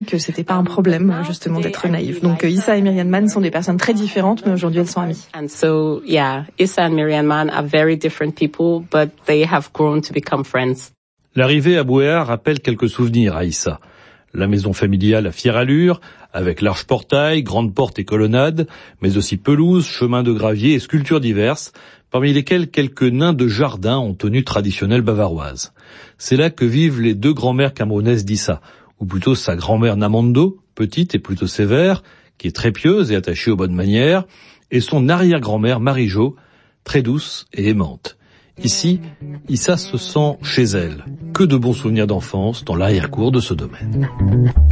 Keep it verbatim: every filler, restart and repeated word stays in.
que c'était pas un problème, justement, d'être naïve. Donc Issa et Miriam Mann sont des personnes très différentes, mais aujourd'hui elles sont amies. And so, yeah, Issa and Miriam Mann are very different people, but they have grown to become friends. L'arrivée à Bouéa rappelle quelques souvenirs à Issa. La maison familiale à fière allure, avec large portail, grande porte et colonnade, mais aussi pelouse, chemin de gravier et sculptures diverses, parmi lesquelles quelques nains de jardin en tenue traditionnelle bavaroise. C'est là que vivent les deux grand-mères camerounaises d'Issa, ou plutôt sa grand-mère Namando, petite et plutôt sévère, qui est très pieuse et attachée aux bonnes manières, et son arrière-grand-mère Marie-Jo, très douce et aimante. Ici, Issa se sent chez elle. Que de bons souvenirs d'enfance dans l'arrière-cour de ce domaine.